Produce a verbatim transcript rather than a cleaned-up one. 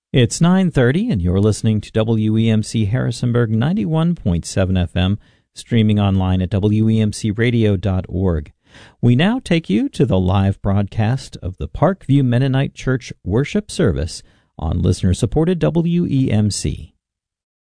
It's nine thirty, and you're listening to W E M C Harrisonburg ninety-one point seven F M, streaming online at W E M C radio dot org. We now take you to the live broadcast of the Parkview Mennonite Church worship service on listener-supported W E M C.